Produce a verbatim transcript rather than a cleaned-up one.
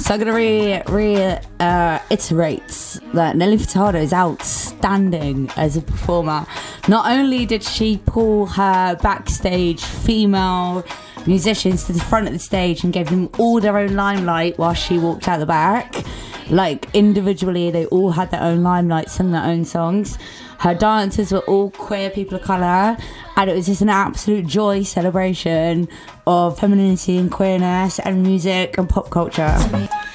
So I'm going to re, re uh, iterate that Nelly Furtado is outstanding as a performer. Not only did she pull her backstage female musicians to the front of the stage and gave them all their own limelight while she walked out the back, like individually they all had their own limelight, sang their own songs. Her dancers were all queer people of colour, and it was just an absolute joy celebration of femininity and queerness and music and pop culture.